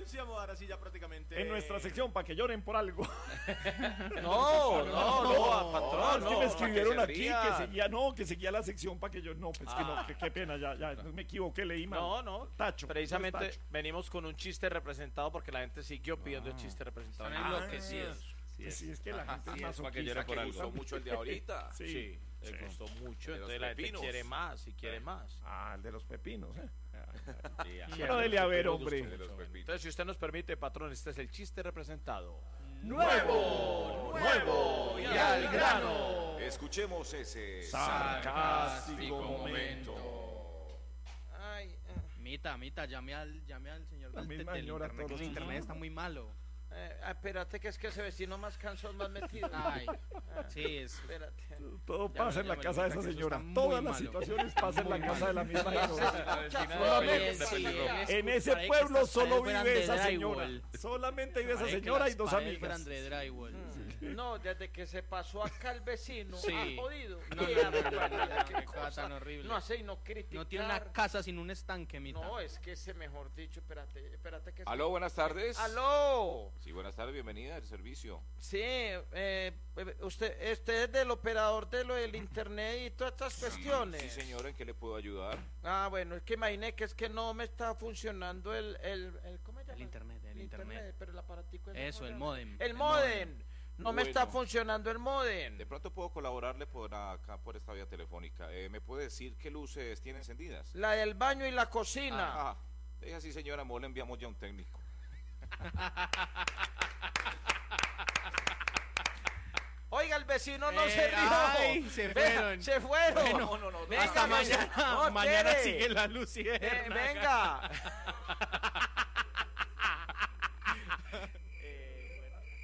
anunciamos ahora sí ya prácticamente. En nuestra sección, para que lloren por algo. No, patrón. Es que me escribieron aquí que seguía la sección para que yo. No, pues que no, qué pena, ya me equivoqué, leí mal. No. Tacho. Precisamente tacho. venimos con un chiste representado porque la gente siguió pidiendo el chiste representado. Son enloquecidos. Sí, es que la gente es para que llore masoquista. por Que algo. gustó mucho el de ahorita. Sí, le gustó mucho, De los entonces la gente pepinos. quiere más y quiere más. El de los pepinos, Sí, Pero dele a ver, me hombre. gustó De los mucho. pepinos. Entonces, si usted nos permite, patrón, este es el chiste representado. Nuevo y al grano. Escuchemos ese Sarcástico momento. Ay, Mita, llame al señor La del misma del señora internet, que todos el los internet días. está muy malo. espérate que es que ese vecino más cansón, más metido. Ay, sí, es... Espérate. Todo pasa en la llámelo, casa de esa porque eso señora. está muy Todas las malo. situaciones pasan en la Muy casa de la malo. misma señora. Solamente En ese pueblo solo vive esa señora. Solamente vive esa señora y dos amigas. André Drywall. No, desde que se pasó acá el vecino, Sí. ha jodido. No, qué cosa tan horrible. No hace y no criticar. No tiene una casa sin un estanque, Mita. No, es que ese, mejor dicho, espérate que... Aló, buenas tardes. ¡Aló! Sí, buenas tardes, bienvenida al servicio. Sí, usted es del operador de lo del internet y todas estas cuestiones. Sí, señora, ¿en qué le puedo ayudar? Ah, bueno, es que imaginé que es que no me está funcionando ¿cómo se llama? El internet. Pero el aparatico es Eso, el módem. El módem. No me está Bueno. funcionando el módem. De pronto puedo colaborarle por acá, por esta vía telefónica. ¿Me puede decir qué luces tiene encendidas? La del baño y la cocina. Ah, es así, señora, mejor le enviamos ya un técnico. Oiga, el vecino no se rió. ay, se fueron. Se fueron. Bueno, Venga, hasta mañana. no, Mañana quiere. sigue la luz y Venga.